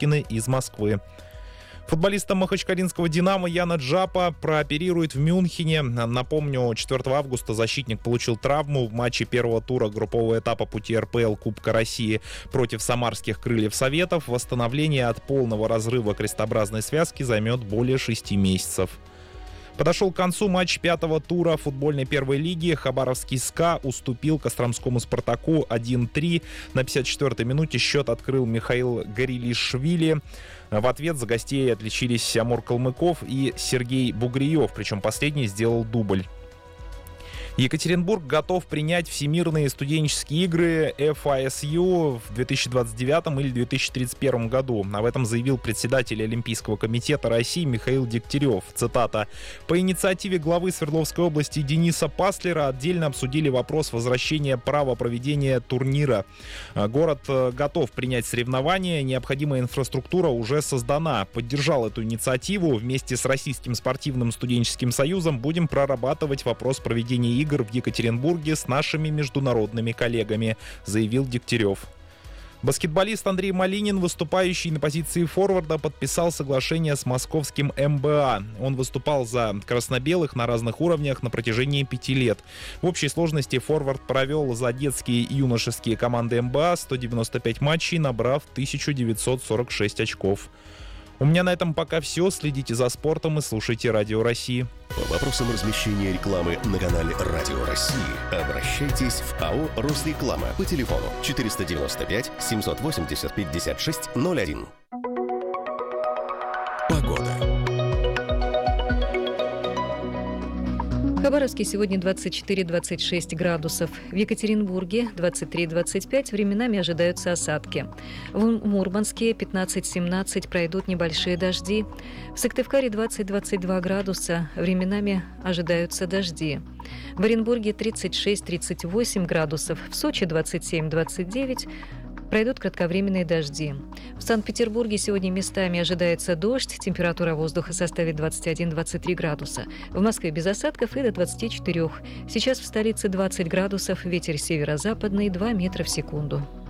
Кукушкины из Москвы. Футболиста махачкалинского «Динамо» Яна Джапа прооперируют в Мюнхене. Напомню, 4 августа защитник получил травму в матче первого тура группового этапа пути РПЛ Кубка России против самарских «Крыльев Советов». Восстановление от полного разрыва крестообразной связки займет более 6 месяцев. Подошел к концу матч пятого тура футбольной первой лиги. Хабаровский СКА уступил Костромскому «Спартаку» 1-3. На 54-й минуте счет открыл Михаил Горилишвили. В ответ за гостей отличились Амур Калмыков и Сергей Бугриев, причем последний сделал дубль. Екатеринбург готов принять всемирные студенческие игры FISU в 2029 или 2031 году. Об этом заявил председатель Олимпийского комитета России Михаил Дегтярев. Цитата. «По инициативе главы Свердловской области Дениса Паслера отдельно обсудили вопрос возвращения права проведения турнира. Город готов принять соревнования, необходимая инфраструктура уже создана. Поддержал эту инициативу. Вместе с Российским спортивным студенческим союзом будем прорабатывать вопрос проведения игр в Екатеринбурге с нашими международными коллегами», заявил Дегтярев. Баскетболист Андрей Малинин, выступающий на позиции форварда, подписал соглашение с московским МБА. Он выступал за красно-белых на разных уровнях на протяжении 5 лет. В общей сложности форвард провел за детские и юношеские команды МБА 195 матчей, набрав 1946 очков. У меня на этом пока все. Следите за спортом и слушайте Радио России. По вопросам размещения рекламы на канале Радио России обращайтесь в АО «Росреклама» по телефону 495 780 5601. Погода. В Хабаровске сегодня 24-26 градусов. В Екатеринбурге 23-25, временами ожидаются осадки. В Мурманске 15-17 пройдут небольшие дожди. В Сыктывкаре 20-22 градуса, временами ожидаются дожди. В Оренбурге 36-38 градусов, в Сочи 27-29 пройдут кратковременные дожди. В Санкт-Петербурге сегодня местами ожидается дождь, температура воздуха составит 21-23 градуса. В Москве без осадков и до 24. Сейчас в столице 20 градусов, ветер северо-западный 2 метра в секунду.